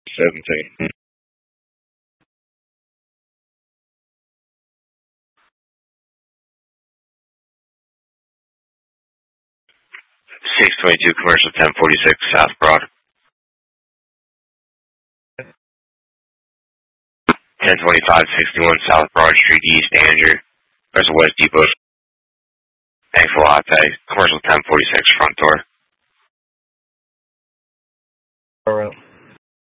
17. 622 commercial 1046 South Broad. 1025 61 South Broad Street East Andrew. There's a West Depot. Thanks a lot. Commercial 1046 front door. All right.